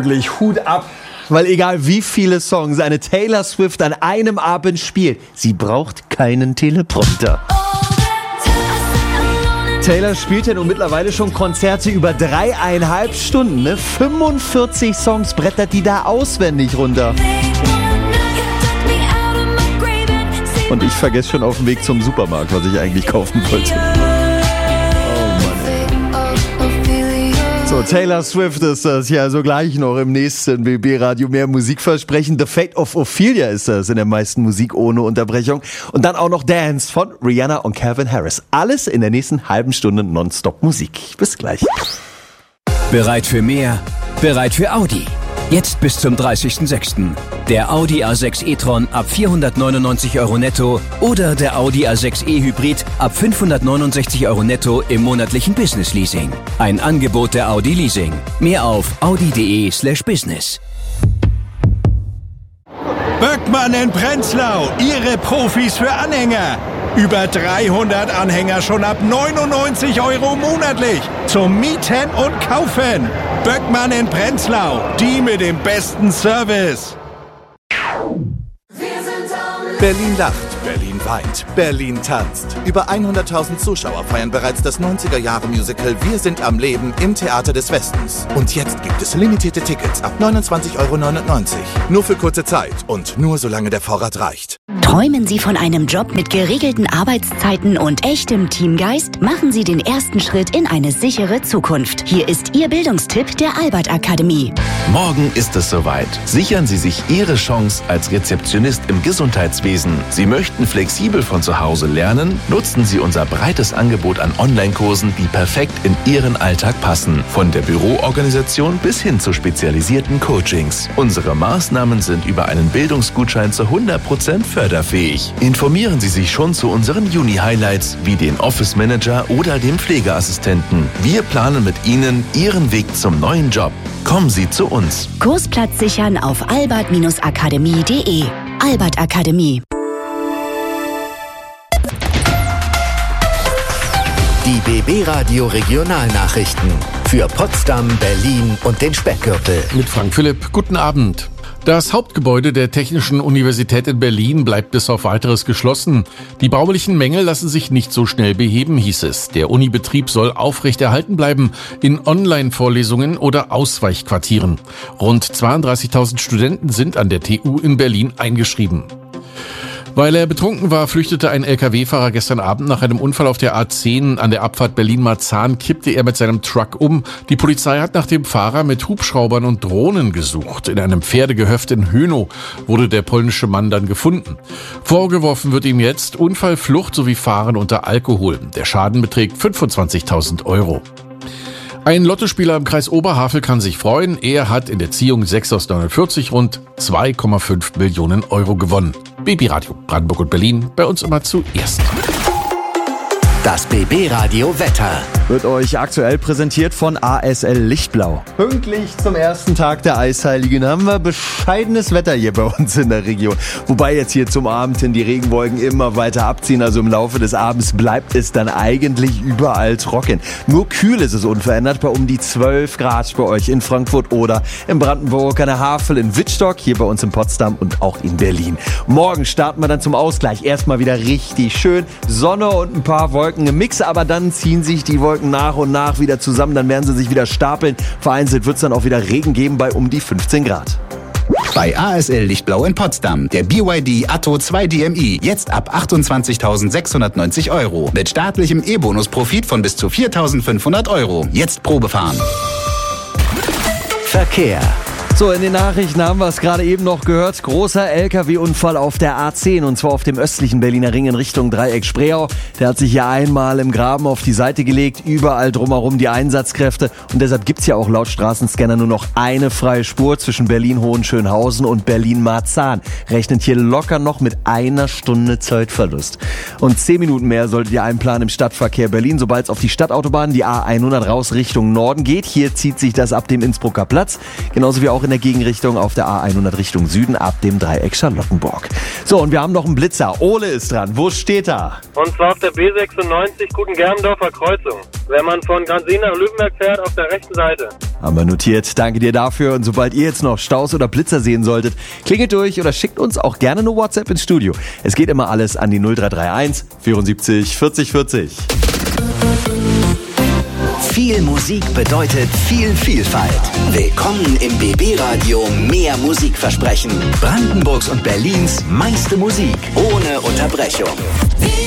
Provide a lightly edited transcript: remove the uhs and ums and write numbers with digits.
wirklich Hut ab. Weil egal wie viele Songs eine Taylor Swift an einem Abend spielt, sie braucht keinen Teleprompter. Taylor spielt ja nun mittlerweile schon Konzerte über 3,5 Stunden. Ne? 45 Songs brettert die da auswendig runter. Und ich vergesse schon auf dem Weg zum Supermarkt, was ich eigentlich kaufen wollte. So, Taylor Swift ist das ja so gleich noch im nächsten BB-Radio mehr Musikversprechen. The Fate of Ophelia ist das in der meisten Musik ohne Unterbrechung. Und dann auch noch Dance von Rihanna und Calvin Harris. Alles in der nächsten halben Stunde Nonstop Musik. Bis gleich. Bereit für mehr? Bereit für Audi. Jetzt bis zum 30.06. Der Audi A6 e-tron ab 499 € netto oder der Audi A6 e-Hybrid ab 569 € netto im monatlichen Business-Leasing. Ein Angebot der Audi Leasing. Mehr auf audi.de/business. Böckmann in Prenzlau, Ihre Profis für Anhänger. Über 300 Anhänger schon ab 99 € monatlich. Zum Mieten und Kaufen. Böckmann in Prenzlau, die mit dem besten Service. Berlin lacht, Berlin weint, Berlin tanzt. Über 100.000 Zuschauer feiern bereits das 90er-Jahre-Musical Wir sind am Leben im Theater des Westens. Und jetzt gibt es limitierte Tickets ab 29,99 €. Nur für kurze Zeit und nur solange der Vorrat reicht. Träumen Sie von einem Job mit geregelten Arbeitszeiten und echtem Teamgeist? Machen Sie den ersten Schritt in eine sichere Zukunft. Hier ist Ihr Bildungstipp der Albert Akademie. Morgen ist es soweit. Sichern Sie sich Ihre Chance als Rezeptionist im Gesundheitswesen. Sie möchten flexibel von zu Hause lernen? Nutzen Sie unser breites Angebot an Online-Kursen, die perfekt in Ihren Alltag passen. Von der Büroorganisation bis hin zu spezialisierten Coachings. Unsere Maßnahmen sind über einen Bildungsgutschein zu 100% förderfähig. Informieren Sie sich schon zu unseren Juni-Highlights wie den Office Manager oder dem Pflegeassistenten. Wir planen mit Ihnen Ihren Weg zum neuen Job. Kommen Sie zu uns. Kursplatz sichern auf albert-akademie.de. Albert Akademie. Die BB-Radio Regionalnachrichten für Potsdam, Berlin und den Speckgürtel. Mit Frank Philipp, guten Abend. Das Hauptgebäude der Technischen Universität in Berlin bleibt bis auf Weiteres geschlossen. Die baulichen Mängel lassen sich nicht so schnell beheben, hieß es. Der Unibetrieb soll aufrechterhalten bleiben in Online-Vorlesungen oder Ausweichquartieren. Rund 32.000 Studenten sind an der TU in Berlin eingeschrieben. Weil er betrunken war, flüchtete ein Lkw-Fahrer gestern Abend nach einem Unfall auf der A10 an der Abfahrt Berlin-Marzahn, kippte er mit seinem Truck um. Die Polizei hat nach dem Fahrer mit Hubschraubern und Drohnen gesucht. In einem Pferdegehöft in Hönow wurde der polnische Mann dann gefunden. Vorgeworfen wird ihm jetzt Unfall, Flucht sowie Fahren unter Alkohol. Der Schaden beträgt 25.000 €. Ein Lottospieler im Kreis Oberhavel kann sich freuen. Er hat in der Ziehung 6 aus 49 rund 2,5 Millionen € gewonnen. BB Radio Brandenburg und Berlin, bei uns immer zuerst. Das BB-Radio Wetter wird euch aktuell präsentiert von ASL Lichtblau. Pünktlich zum ersten Tag der Eisheiligen haben wir bescheidenes Wetter hier bei uns in der Region. Wobei jetzt hier zum Abend hin die Regenwolken immer weiter abziehen. Also im Laufe des Abends bleibt es dann eigentlich überall trocken. Nur kühl ist es unverändert bei um die 12 Grad bei euch in Frankfurt oder in Brandenburg an der Havel, in Wittstock, hier bei uns in Potsdam und auch in Berlin. Morgen starten wir dann zum Ausgleich. Erstmal wieder richtig schön. Sonne und ein paar Wolken im Mix, aber dann ziehen sich die Wolken nach und nach wieder zusammen, dann werden sie sich wieder stapeln. Vereinzelt wird es dann auch wieder Regen geben bei um die 15 Grad. Bei ASL Lichtblau in Potsdam, der BYD Atto 2 DMI, jetzt ab 28.690 € mit staatlichem E-Bonus-Profit von bis zu 4.500 €. Jetzt Probefahren. Verkehr. So, in den Nachrichten haben wir es gerade eben noch gehört. Großer LKW-Unfall auf der A10 und zwar auf dem östlichen Berliner Ring in Richtung Dreieck Spreeau. Der hat sich hier einmal im Graben auf die Seite gelegt, überall drumherum die Einsatzkräfte und deshalb gibt's ja auch laut Straßenscanner nur noch eine freie Spur zwischen Berlin-Hohenschönhausen und Berlin-Marzahn. Rechnet hier locker noch mit 1 Stunde Zeitverlust. Und 10 Minuten mehr solltet ihr einplanen im Stadtverkehr Berlin, sobald es auf die Stadtautobahn, die A100 raus Richtung Norden geht. Hier zieht sich das ab dem Innsbrucker Platz, genauso wie auch in der Gegenrichtung auf der A100 Richtung Süden ab dem Dreieck Charlottenburg. So, und wir haben noch einen Blitzer. Ole ist dran. Wo steht er? Und zwar auf der B96 Guten-Germendorfer Kreuzung. Wenn man von Gransee nach Lübenberg fährt, auf der rechten Seite. Haben wir notiert. Danke dir dafür. Und sobald ihr jetzt noch Staus oder Blitzer sehen solltet, klingelt durch oder schickt uns auch gerne eine WhatsApp ins Studio. Es geht immer alles an die 0331 74 40 40. Viel Musik bedeutet viel Vielfalt. Willkommen im BB Radio Mehr Musikversprechen. Brandenburgs und Berlins meiste Musik ohne Unterbrechung.